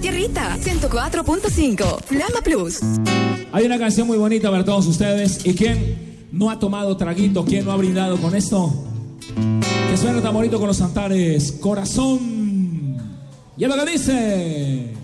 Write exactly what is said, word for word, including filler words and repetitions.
tierrita. ciento cuatro punto cinco. Flama Plus. Hay una canción muy bonita para todos ustedes. ¿Y quién no ha tomado traguito? ¿Quién no ha brindado con esto? Que suena tan bonito con los Antares. Corazón. Y es lo que dice.